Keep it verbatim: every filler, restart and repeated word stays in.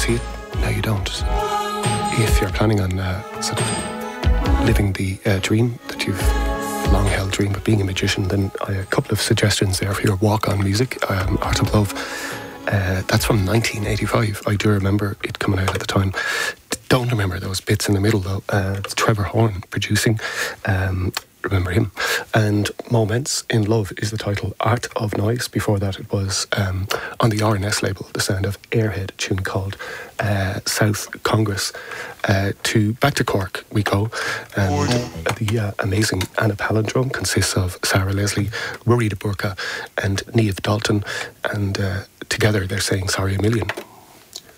see it? No, you don't. If you're planning on uh, sort of living the uh, dream that you've long held dream of being a magician, then I have a couple of suggestions there for your walk-on music, um, Art of Love. Uh, that's from nineteen eighty-five. I do remember it coming out at the time. Don't remember those bits in the middle though. Uh, it's Trevor Horn producing. Um, remember him. And Moments in Love is the title. Art of Noise. Before that it was um, on the R and S label, the sound of Airhead, a tune called uh, South Congress. Uh, to back to Cork we go, and the uh, amazing Anna Palindrome consists of Sarah Leslie, Rory de Burka and Niamh Dalton, and uh, together they're saying sorry a million.